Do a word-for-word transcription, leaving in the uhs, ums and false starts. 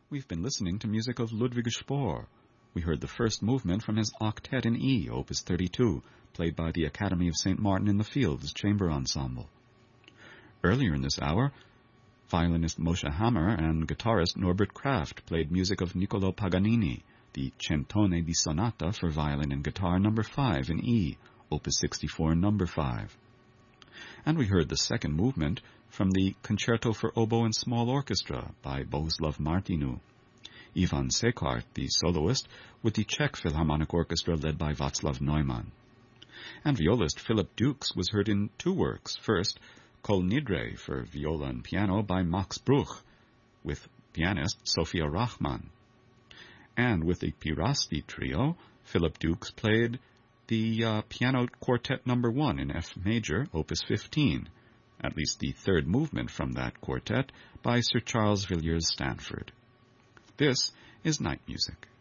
We've been listening to music of Ludwig Spohr. We heard the first movement from his Octet in E, Opus thirty-two, played by the Academy of Saint Martin in the Fields Chamber Ensemble. Earlier in this hour, violinist Moshe Hammer and guitarist Norbert Kraft played music of Niccolò Paganini, the Centone di Sonata for violin and guitar number five in E, Opus sixty-four number five. And we heard the second movement from the Concerto for Oboe and Small Orchestra by Bohuslav Martinu. Ivan Sekart, the soloist, with the Czech Philharmonic Orchestra led by Václav Neumann. And violist Philip Dukes was heard in two works. First, Kol Nidre for viola and piano by Max Bruch, with pianist Sofia Rachman. And with the Pirasti Trio, Philip Dukes played the uh, Piano Quartet number one in F major, Opus fifteen, at least the third movement from that quartet by Sir Charles Villiers Stanford. This is Night Music.